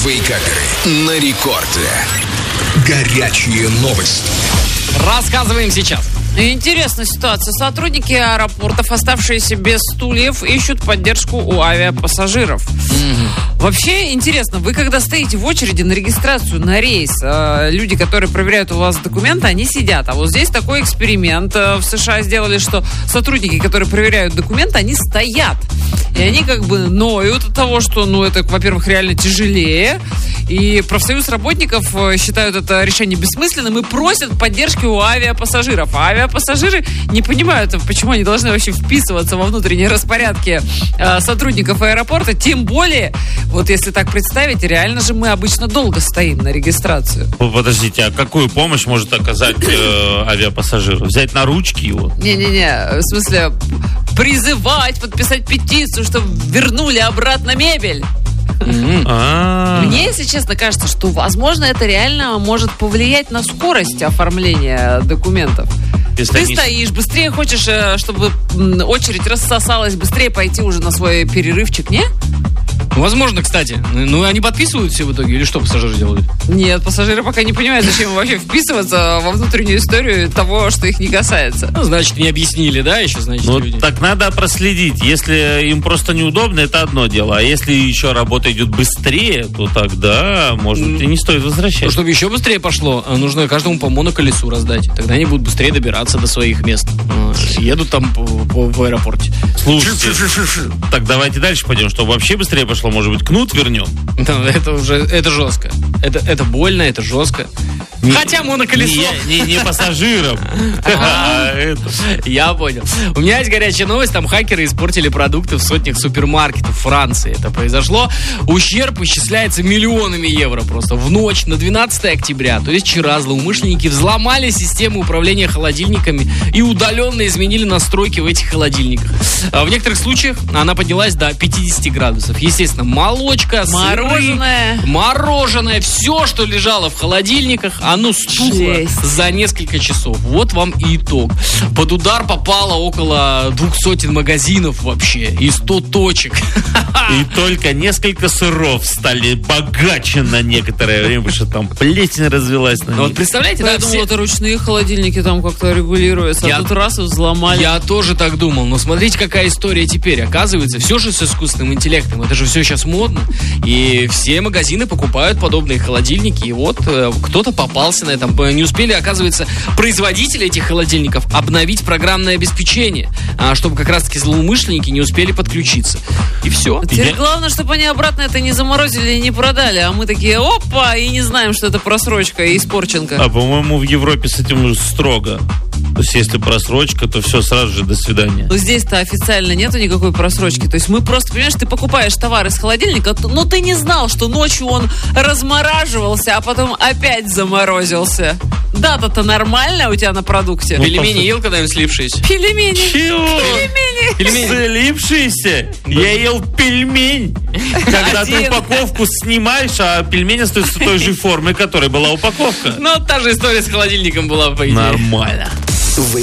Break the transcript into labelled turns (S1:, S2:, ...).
S1: Вейкаперы на рекорде. Горячие новости.
S2: Рассказываем сейчас.
S3: Интересная ситуация. Сотрудники аэропортов, оставшиеся без стульев, ищут поддержку у авиапассажиров. Вообще интересно, вы когда стоите в очереди на регистрацию на рейс, люди, которые проверяют у вас документы, они сидят. А вот здесь такой эксперимент в США сделали, что сотрудники, которые проверяют документы, они стоят. И они как бы ноют от того, что, это, во-первых, реально тяжелее. И профсоюз работников считают это решение бессмысленным и просят поддержки у авиапассажиров. А авиапассажиры не понимают, почему они должны вообще вписываться во внутренние распорядки сотрудников аэропорта. Тем более, вот если так представить, реально же мы обычно долго стоим на регистрацию.
S4: Подождите, а какую помощь может оказать авиапассажиру? Взять на ручки его?
S3: Не-не-не, в смысле, призывать, подписать петицию, чтобы вернули обратно мебель. Мне, если честно, кажется, что, возможно, это реально может повлиять на скорость оформления документов. Ты стоишь, быстрее хочешь, чтобы очередь рассосалась, быстрее пойти уже на свой перерывчик, не?
S2: Возможно, кстати. Они подписывают все в итоге или что пассажиры делают?
S3: Нет, пассажиры пока не понимают, зачем им вообще вписываться во внутреннюю историю того, что их не касается.
S2: Значит, не объяснили, да, еще, значит, люди?
S4: Так надо проследить. Если им просто неудобно, это одно дело. А если еще работа идет быстрее, то тогда, может быть, и не стоит возвращать.
S2: Чтобы еще быстрее пошло, нужно каждому по моноколесу раздать. Тогда они будут быстрее добираться до своих мест. Едут там в аэропорте.
S4: Слушайте, так давайте дальше пойдем, чтобы вообще быстрее пошло. Может быть, кнут вернем?
S2: Это жестко. Это больно, это жестко. Хотя моноколесо.
S4: Не пассажирам.
S2: Я понял. У меня есть горячая новость. Там хакеры испортили продукты в сотнях супермаркетов Франции. Это произошло. Ущерб исчисляется миллионами евро просто. В ночь на 12 октября, то есть вчера, злоумышленники взломали систему управления холодильниками и удаленно изменили настройки в этих холодильниках. В некоторых случаях она поднялась до 50 градусов. Естественно, молочка, мороженое, все, что лежало в холодильниках, оно стухло за несколько часов. Вот вам и итог. Под удар попало около 200 магазинов вообще и 100 точек.
S4: И только несколько сыров стали богаче на некоторое время, потому что там плесень развелась на них.
S2: Вот представляете,
S3: я думал, это ручные холодильники там как-то регулируются, а тут раз и взломали.
S2: Я тоже так думал, но смотрите, какая история теперь. Оказывается, все же с искусственным интеллектом. Это же все сейчас модно. И все магазины покупают подобные холодильники. И вот кто-то попался на этом. Не успели, оказывается, производители этих холодильников обновить программное обеспечение, чтобы как раз-таки злоумышленники не успели подключиться. И все.
S3: Теперь главное, чтобы они обратно это не заморозили и не продали. А мы такие, опа, и не знаем, что это просрочка и испорченка.
S4: А, по-моему, в Европе с этим уже строго. То есть, если просрочка, то все, сразу же до свидания.
S3: Но здесь-то официально нету никакой просрочки. То есть мы просто, понимаешь, ты покупаешь товар из холодильника, но ты не знал, что ночью он размораживался, а потом опять заморозился. Дата-то нормальная у тебя на продукте.
S2: Пельмени ел когда-нибудь слипшиеся?
S3: Пельмени.
S4: Чего?
S3: Пельмени.
S4: Слипшиеся? Я ел пельмень. Когда ты упаковку снимаешь, а пельмень остается той же формы, которой была упаковка.
S2: Ну, та же история с холодильником была, по идее.
S4: Нормально.